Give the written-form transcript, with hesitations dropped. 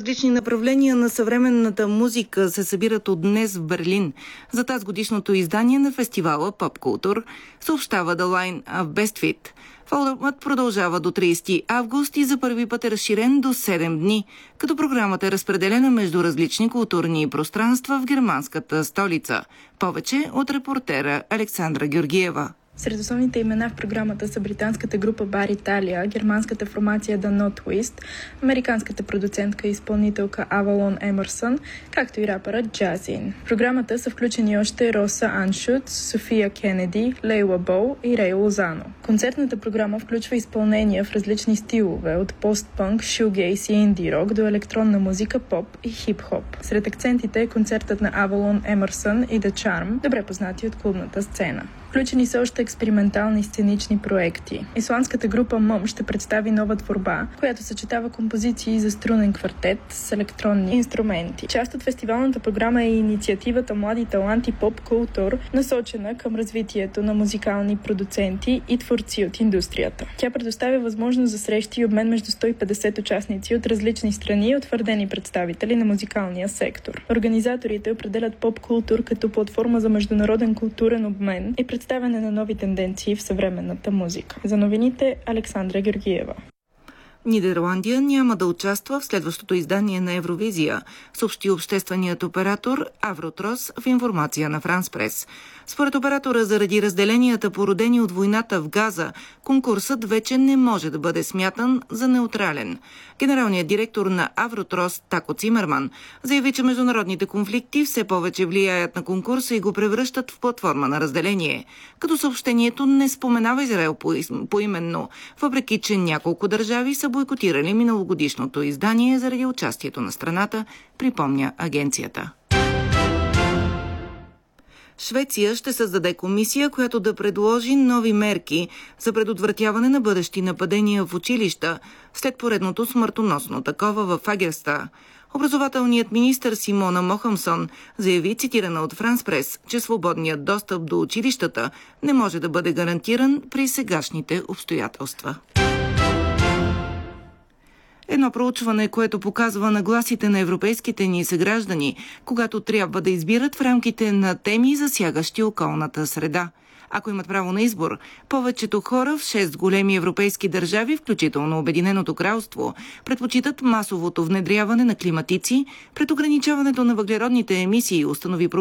Различни направления на съвременната музика се събират от днес в Берлин за тазгодишното издание на фестивала Pop Culture, съобщава The Line of Best Fit. Форумът продължава до 30 август и за първи път е разширен до 7 дни, като програмата е разпределена между различни културни пространства в германската столица. Повече от репортера Александра Георгиева. Сред основните имена в програмата са британската група Бар Италия, германската формация The Not Twist, американската продуцентка и изпълнителка Авалон Емърсън, както и рапърът Джазин. В програмата са включени още Роса Аншут, София Кенеди, Лейла Боу и Рей Лозано. Концертната програма включва изпълнения в различни стилове, от постпънк, шугейс и инди рок до електронна музика, поп и хип-хоп. Сред акцентите е концертът на Авалон Емърсън и The Charm, добре познати от клубната сцена. Включени са още експериментални сценични проекти. Исландската група МъМ ще представи нова творба, която съчетава композиции за струнен квартет с електронни инструменти. Част от фестивалната програма е инициативата Млади таланти Pop Culture, насочена към развитието на музикални продуценти и творци от индустрията. Тя предоставя възможност за срещи и обмен между 150 участници от различни страни и утвърдени представители на музикалния сектор. Организаторите определят Pop Culture като платформа за международен културен обмен и представяне на нови тенденции в съвременната музика. За новините Александра Георгиева. Нидерландия няма да участва в следващото издание на Евровизия, съобщи общественият оператор Авротрос в информация на Франс Прес. Според оператора, заради разделенията, породени от войната в Газа, конкурсът вече не може да бъде смятан за неутрален. Генералният директор на Авротрос Тако Цимерман заяви, че международните конфликти все повече влияят на конкурса и го превръщат в платформа на разделение, като съобщението не споменава Израел поименно, въпреки че няколко държави са бойкотирали миналогодишното издание заради участието на страната, припомня агенцията. Швеция ще създаде комисия, която да предложи нови мерки за предотвратяване на бъдещи нападения в училища след поредното смъртоносно такова в Фагерста. Образователният министър Симона Мохамсон заяви, цитирана от Франс Прес, че свободният достъп до училищата не може да бъде гарантиран при сегашните обстоятелства. Едно проучване, което показва нагласите на европейските ни съграждани, когато трябва да избират в рамките на теми, засягащи околната среда. Ако имат право на избор, повечето хора в 6 големи европейски държави, включително Обединеното кралство, предпочитат масовото внедряване на климатици пред ограничаването на въглеродните емисии, установи